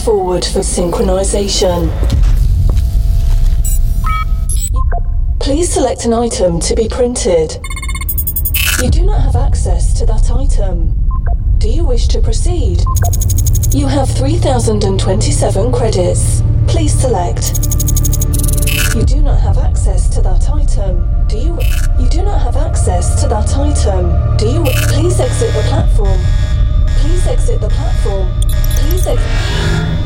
forward for synchronization. Please select an item to be printed. You do not have access to that item. Do you wish to proceed? You have 3,027 credits. Please select. You do not have access to that item. You do not have access to that item. Please exit the platform. Please exit the platform. Please exit.